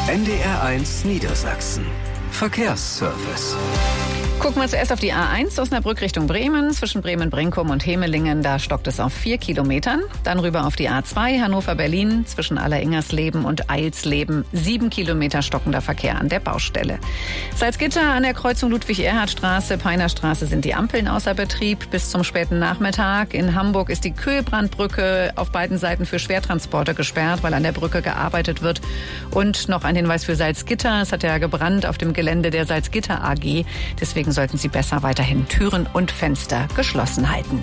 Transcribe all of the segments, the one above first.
NDR1 Niedersachsen. Verkehrsservice. Gucken wir zuerst auf die A1 Osnabrück Richtung Bremen. Zwischen Bremen-Brinkum und Hemelingen, da stockt es auf 4 Kilometern. Dann rüber auf die A2 Hannover-Berlin. Zwischen Alleringersleben und Eilsleben 7 Kilometer stockender Verkehr an der Baustelle. Salzgitter an der Kreuzung Ludwig-Erhard-Straße, Peinerstraße sind die Ampeln außer Betrieb bis zum späten Nachmittag. In Hamburg ist die Köhlbrandbrücke auf beiden Seiten für Schwertransporte gesperrt, weil an der Brücke gearbeitet wird. Und noch ein Hinweis für Salzgitter. Es hat ja gebrannt auf dem Gelände der Salzgitter AG. Deswegen sollten Sie besser weiterhin Türen und Fenster geschlossen halten.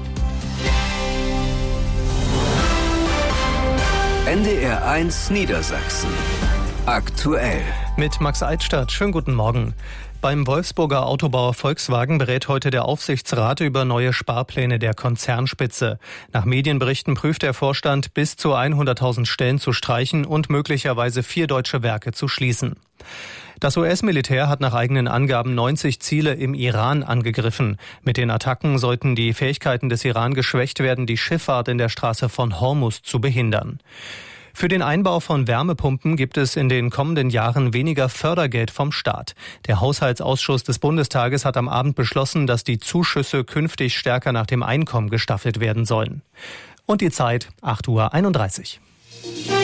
NDR1 Niedersachsen. Aktuell. Mit Max Eitstadt. Schönen guten Morgen. Beim Wolfsburger Autobauer Volkswagen berät heute der Aufsichtsrat über neue Sparpläne der Konzernspitze. Nach Medienberichten prüft der Vorstand, bis zu 100.000 Stellen zu streichen und möglicherweise 4 deutsche Werke zu schließen. Das US-Militär hat nach eigenen Angaben 90 Ziele im Iran angegriffen. Mit den Attacken sollten die Fähigkeiten des Iran geschwächt werden, die Schifffahrt in der Straße von Hormuz zu behindern. Für den Einbau von Wärmepumpen gibt es in den kommenden Jahren weniger Fördergeld vom Staat. Der Haushaltsausschuss des Bundestages hat am Abend beschlossen, dass die Zuschüsse künftig stärker nach dem Einkommen gestaffelt werden sollen. Und die Zeit 8:31 Uhr.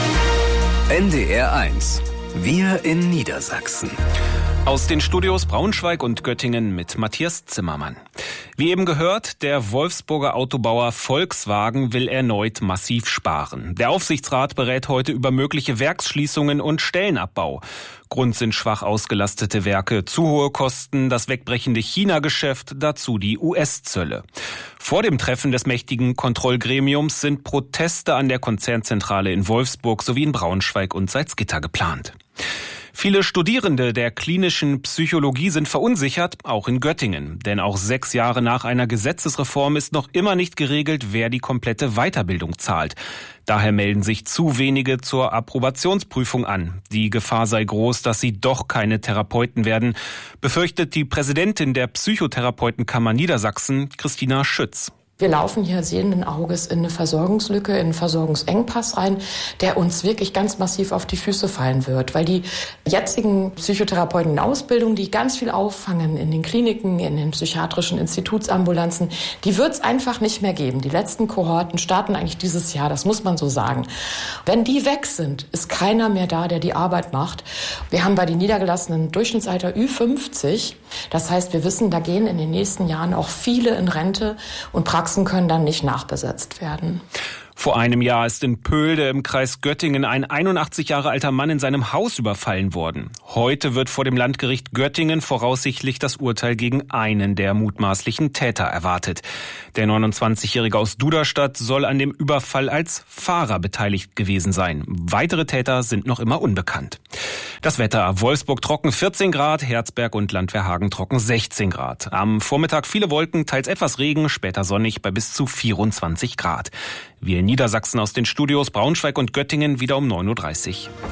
NDR1. Wir in Niedersachsen. Aus den Studios Braunschweig und Göttingen mit Matthias Zimmermann. Wie eben gehört, der Wolfsburger Autobauer Volkswagen will erneut massiv sparen. Der Aufsichtsrat berät heute über mögliche Werksschließungen und Stellenabbau. Grund sind schwach ausgelastete Werke, zu hohe Kosten, das wegbrechende China-Geschäft, dazu die US-Zölle. Vor dem Treffen des mächtigen Kontrollgremiums sind Proteste an der Konzernzentrale in Wolfsburg sowie in Braunschweig und Salzgitter geplant. Viele Studierende der klinischen Psychologie sind verunsichert, auch in Göttingen. Denn auch 6 Jahre nach einer Gesetzesreform ist noch immer nicht geregelt, wer die komplette Weiterbildung zahlt. Daher melden sich zu wenige zur Approbationsprüfung an. Die Gefahr sei groß, dass sie doch keine Therapeuten werden, befürchtet die Präsidentin der Psychotherapeutenkammer Niedersachsen, Christina Schütz. Wir laufen hier sehenden Auges in eine Versorgungslücke, in einen Versorgungsengpass rein, der uns wirklich ganz massiv auf die Füße fallen wird. Weil die jetzigen Psychotherapeuten in Ausbildung, die ganz viel auffangen in den Kliniken, in den psychiatrischen Institutsambulanzen, die wird es einfach nicht mehr geben. Die letzten Kohorten starten eigentlich dieses Jahr, das muss man so sagen. Wenn die weg sind, ist keiner mehr da, der die Arbeit macht. Wir haben bei den Niedergelassenen Durchschnittsalter Ü50. Das heißt, wir wissen, da gehen in den nächsten Jahren auch viele in Rente und Praxen können dann nicht nachbesetzt werden. Vor einem Jahr ist in Pöhlde im Kreis Göttingen ein 81 Jahre alter Mann in seinem Haus überfallen worden. Heute wird vor dem Landgericht Göttingen voraussichtlich das Urteil gegen einen der mutmaßlichen Täter erwartet. Der 29-Jährige aus Duderstadt soll an dem Überfall als Fahrer beteiligt gewesen sein. Weitere Täter sind noch immer unbekannt. Das Wetter: Wolfsburg trocken 14 Grad, Herzberg und Landwehrhagen trocken 16 Grad. Am Vormittag viele Wolken, teils etwas Regen, später sonnig bei bis zu 24 Grad. Wir in Niedersachsen aus den Studios Braunschweig und Göttingen wieder um 9:30 Uhr.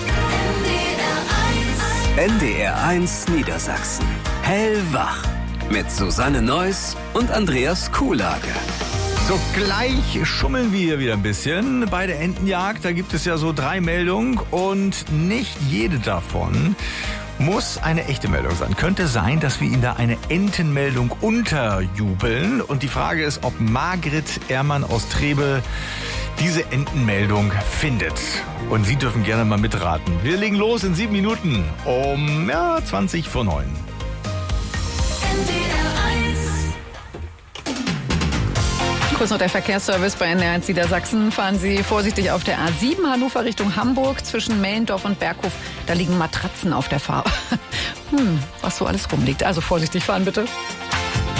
NDR1 Niedersachsen. Hellwach. Mit Susanne Neuss und Andreas Kuhlage. So, gleich schummeln wir wieder ein bisschen bei der Entenjagd. Da gibt es ja so 3 Meldungen und nicht jede davon muss eine echte Meldung sein. Könnte sein, dass wir Ihnen da eine Entenmeldung unterjubeln. Und die Frage ist, ob Margret Ehrmann aus Trebel diese Entenmeldung findet. Und Sie dürfen gerne mal mitraten. Wir legen los in 7 Minuten um 20 vor 9. Kurz noch der Verkehrsservice bei NDR1 Niedersachsen. Fahren Sie vorsichtig auf der A7 Hannover Richtung Hamburg zwischen Mellendorf und Berghof. Da liegen Matratzen auf der Fahrbahn. Was so alles rumliegt. Also vorsichtig fahren bitte.